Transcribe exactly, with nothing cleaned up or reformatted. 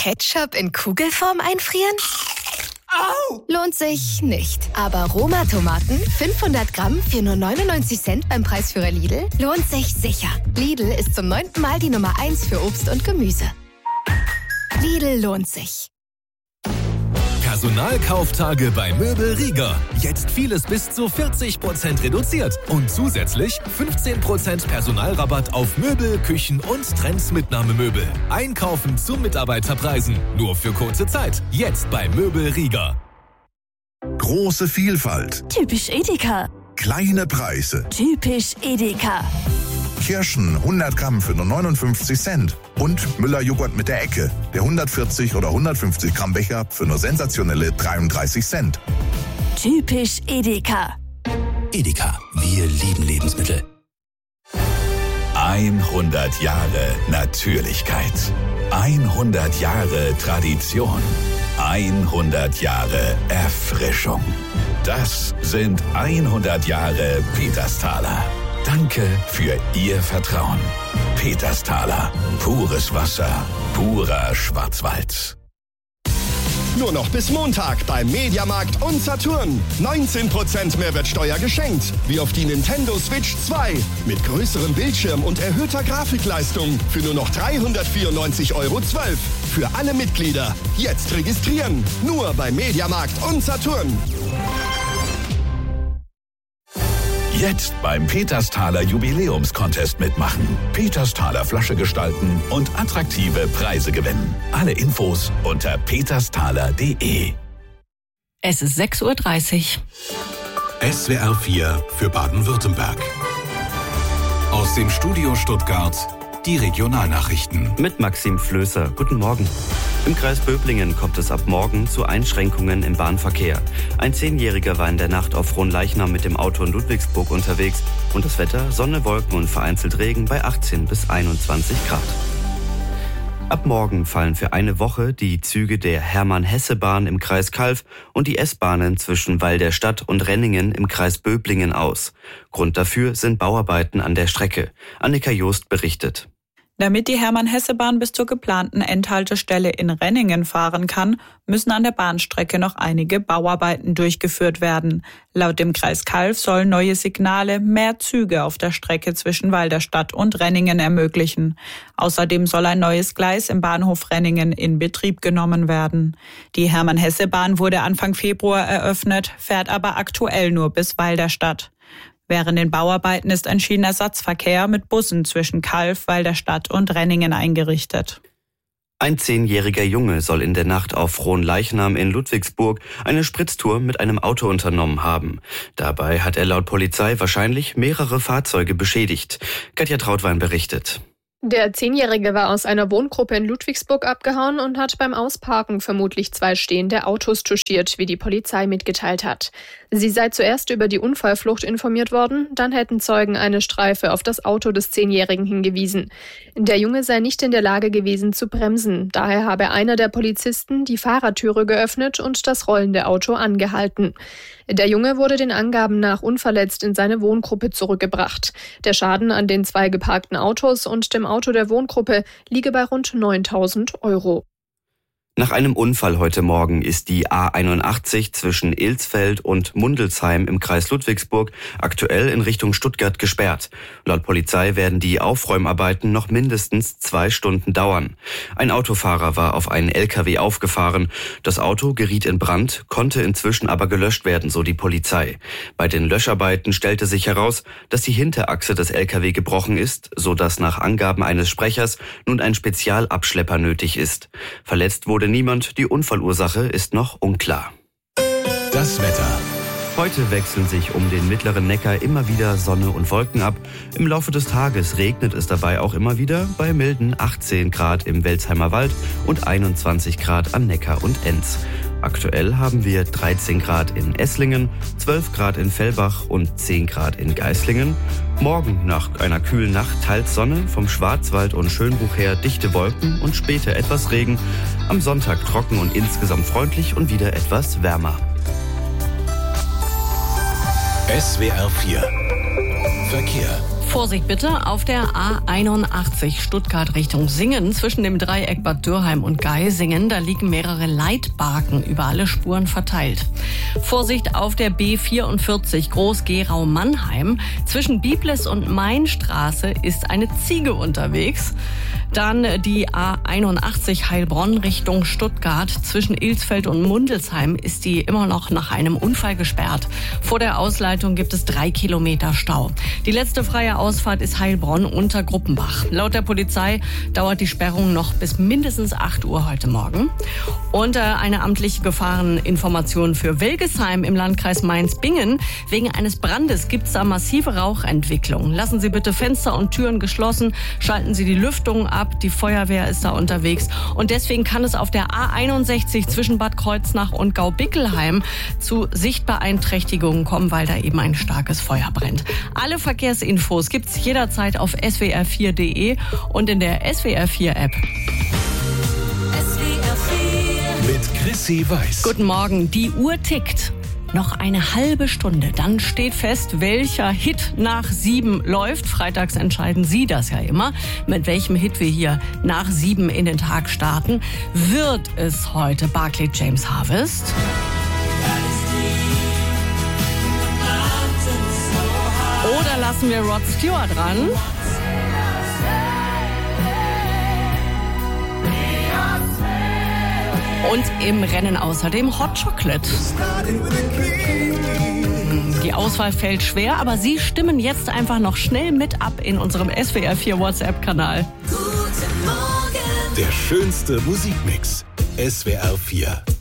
Ketchup in Kugelform einfrieren? Au! Lohnt sich nicht. Aber Roma-Tomaten, fünfhundert Gramm für nur neunundneunzig Cent beim Preisführer Lidl, lohnt sich sicher. Lidl ist zum neunten Mal die Nummer eins für Obst und Gemüse. Lidl lohnt sich. Personalkauftage bei Möbel Rieger. Jetzt vieles bis zu vierzig Prozent reduziert. Und zusätzlich fünfzehn Prozent Personalrabatt auf Möbel, Küchen und Trends-Mitnahmemöbel. Einkaufen zu Mitarbeiterpreisen. Nur für kurze Zeit. Jetzt bei Möbel Rieger. Große Vielfalt. Typisch Edeka. Kleine Preise. Typisch Edeka. Kirschen hundert Gramm für nur neunundfünfzig Cent. Und Müller-Joghurt mit der Ecke. Der hundertvierzig oder hundertfünfzig Gramm Becher für nur sensationelle dreiunddreißig Cent. Typisch Edeka. Edeka, wir lieben Lebensmittel. hundert Jahre Natürlichkeit. hundert Jahre Tradition. hundert Jahre Erfrischung. Das sind hundert Jahre Petersthaler. Danke für Ihr Vertrauen. Petersthaler. Pures Wasser. Purer Schwarzwald. Nur noch bis Montag beim Mediamarkt und Saturn. neunzehn Prozent Mehrwertsteuer geschenkt. Wie auf die Nintendo Switch zwei. Mit größerem Bildschirm und erhöhter Grafikleistung. Für nur noch dreihundertvierundneunzig Euro zwölf. Für alle Mitglieder. Jetzt registrieren. Nur beim Mediamarkt und Saturn. Jetzt beim Petersthaler Jubiläumscontest mitmachen. Petersthaler Flasche gestalten und attraktive Preise gewinnen. Alle Infos unter petersthaler punkt de. Es ist sechs Uhr dreißig. S W R vier für Baden-Württemberg. Aus dem Studio Stuttgart die Regionalnachrichten. Mit Maxim Flößer. Guten Morgen. Im Kreis Böblingen kommt es ab morgen zu Einschränkungen im Bahnverkehr. Ein Zehnjähriger war in der Nacht auf Frohnleichnam mit dem Auto in Ludwigsburg unterwegs. Und das Wetter, Sonne, Wolken und vereinzelt Regen bei achtzehn bis einundzwanzig Grad. Ab morgen fallen für eine Woche die Züge der Hermann-Hesse-Bahn im Kreis Calw und die S-Bahnen zwischen Weil der Stadt und Renningen im Kreis Böblingen aus. Grund dafür sind Bauarbeiten an der Strecke. Annika Joost berichtet. Damit die Hermann-Hesse-Bahn bis zur geplanten Endhaltestelle in Renningen fahren kann, müssen an der Bahnstrecke noch einige Bauarbeiten durchgeführt werden. Laut dem Kreis Calw sollen neue Signale mehr Züge auf der Strecke zwischen Weil der Stadt und Renningen ermöglichen. Außerdem soll ein neues Gleis im Bahnhof Renningen in Betrieb genommen werden. Die Hermann-Hesse-Bahn wurde Anfang Februar eröffnet, fährt aber aktuell nur bis Weil der Stadt. Während den Bauarbeiten ist ein Schienenersatzverkehr mit Bussen zwischen Calw, Weil der Stadt und Renningen eingerichtet. Ein zehnjähriger Junge soll in der Nacht auf Frohnleichnam in Ludwigsburg eine Spritztour mit einem Auto unternommen haben. Dabei hat er laut Polizei wahrscheinlich mehrere Fahrzeuge beschädigt. Katja Trautwein berichtet. Der Zehnjährige war aus einer Wohngruppe in Ludwigsburg abgehauen und hat beim Ausparken vermutlich zwei stehende Autos touchiert, wie die Polizei mitgeteilt hat. Sie sei zuerst über die Unfallflucht informiert worden, dann hätten Zeugen eine Streife auf das Auto des Zehnjährigen hingewiesen. Der Junge sei nicht in der Lage gewesen zu bremsen, daher habe einer der Polizisten die Fahrertüre geöffnet und das rollende Auto angehalten. Der Junge wurde den Angaben nach unverletzt in seine Wohngruppe zurückgebracht. Der Schaden an den zwei geparkten Autos und dem Auto der Wohngruppe liege bei rund neuntausend Euro. Nach einem Unfall heute Morgen ist die A einundachtzig zwischen Ilsfeld und Mundelsheim im Kreis Ludwigsburg aktuell in Richtung Stuttgart gesperrt. Laut Polizei werden die Aufräumarbeiten noch mindestens zwei Stunden dauern. Ein Autofahrer war auf einen L K W aufgefahren. Das Auto geriet in Brand, konnte inzwischen aber gelöscht werden, so die Polizei. Bei den Löscharbeiten stellte sich heraus, dass die Hinterachse des L K W gebrochen ist, so dass nach Angaben eines Sprechers nun ein Spezialabschlepper nötig ist. Verletzt wurde niemand, die Unfallursache ist noch unklar. Das Wetter. Heute wechseln sich um den mittleren Neckar immer wieder Sonne und Wolken ab. Im Laufe des Tages regnet es dabei auch immer wieder bei milden achtzehn Grad im Welsheimer Wald und einundzwanzig Grad an Neckar und Enz. Aktuell haben wir dreizehn Grad in Esslingen, zwölf Grad in Fellbach und zehn Grad in Geislingen. Morgen nach einer kühlen Nacht teils Sonne, vom Schwarzwald und Schönbuch her dichte Wolken und später etwas Regen. Am Sonntag trocken und insgesamt freundlich und wieder etwas wärmer. S W R vier Verkehr. Vorsicht bitte, auf der A einundachtzig Stuttgart Richtung Singen zwischen dem Dreieck Bad Dürheim und Geisingen, da liegen mehrere Leitbarken über alle Spuren verteilt. Vorsicht auf der B vierundvierzig Groß-Gerau-Mannheim zwischen Biblis und Mainstraße ist eine Ziege unterwegs. Dann die A einundachtzig Heilbronn Richtung Stuttgart zwischen Ilsfeld und Mundelsheim ist die immer noch nach einem Unfall gesperrt. Vor der Ausleitung gibt es drei Kilometer Stau. Die letzte freie Ausfahrt ist Heilbronn unter Gruppenbach. Laut der Polizei dauert die Sperrung noch bis mindestens acht Uhr heute Morgen. Und äh, eine amtliche Gefahreninformation für Welgesheim im Landkreis Mainz-Bingen. Wegen eines Brandes gibt es da massive Rauchentwicklung. Lassen Sie bitte Fenster und Türen geschlossen, schalten Sie die Lüftung ab. Die Feuerwehr ist da unterwegs. Und deswegen kann es auf der A einundsechzig zwischen Bad Kreuznach und Gaubickelheim zu Sichtbeeinträchtigungen kommen, weil da eben ein starkes Feuer brennt. Alle Verkehrsinfos gibt's jederzeit auf S W R vier Punkt de und in der S W R vier App. S W R vier mit Chrissy Weiß. Guten Morgen, die Uhr tickt. Noch eine halbe Stunde, dann steht fest, welcher Hit nach sieben läuft. Freitags entscheiden Sie das ja immer, mit welchem Hit wir hier nach sieben in den Tag starten. Wird es heute Barclay James Harvest? Oder lassen wir Rod Stewart ran? Und im Rennen außerdem Hot Chocolate. Die Auswahl fällt schwer, aber Sie stimmen jetzt einfach noch schnell mit ab in unserem S W R vier WhatsApp-Kanal. Der schönste Musikmix. S W R vier.